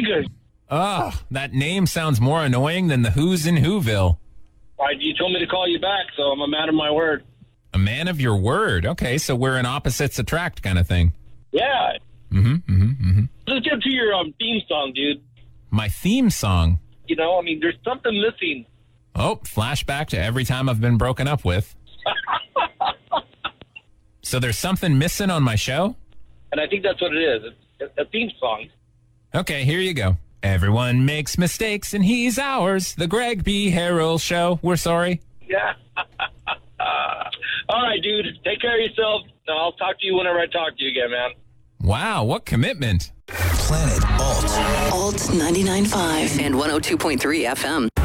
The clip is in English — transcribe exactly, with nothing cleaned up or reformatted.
good. Oh, that name sounds more annoying than the Who's in Whoville. All right, you told me to call you back, so I'm a man of my word. A man of your word. Okay, so we're an opposites attract kind of thing. Yeah. Mm-hmm, mm-hmm, mm-hmm. Let's get to your um, theme song, dude. My theme song? You know, I mean, there's something missing. Oh, flashback to every time I've been broken up with. So there's something missing on my show? And I think that's what it is. It's a theme song. Okay, here you go. Everyone makes mistakes and he's ours. The Greg B. Harrell Show. We're sorry. Yeah. All right, dude. Take care of yourself. I'll talk to you whenever I talk to you again, man. Wow, what commitment. Planet Alt. Alt ninety-nine point five and one oh two point three F M.